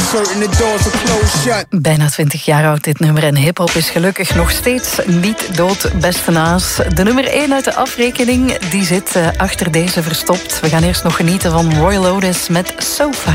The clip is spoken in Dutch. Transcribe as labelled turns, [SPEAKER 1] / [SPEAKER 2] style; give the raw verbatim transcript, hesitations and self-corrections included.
[SPEAKER 1] certain the doors are closed shut.
[SPEAKER 2] Bijna twintig jaar oud dit nummer en hiphop is gelukkig nog steeds niet dood, beste naas. De nummer één uit de afrekening, die zit uh, achter deze verstopt. We gaan eerst nog genieten van Roy Lotus met So Fine.